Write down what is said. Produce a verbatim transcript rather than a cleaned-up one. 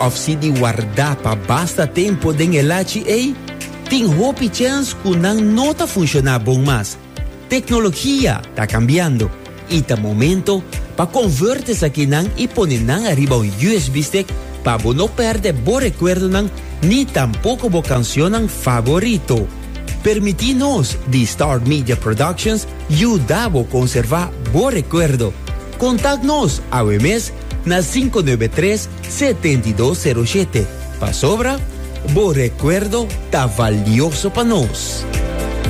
of si di guarda pa basta tempo den elachi ei, ting hopi chance kunang nota funciona bom mas. Tecnología está cambiando y ta momento pa convertes aquí nang y ponen arriba un U S B stick pa bo no perde bo recuerdo nang ni tampoco bo cancionan favorito. Permitinos de Star Media Productions ayudabo conservar bo recuerdo. Contactnos a W M S na cinco nueve tres, siete dos cero siete. Pa sobra, bo recuerdo ta valioso pa nos.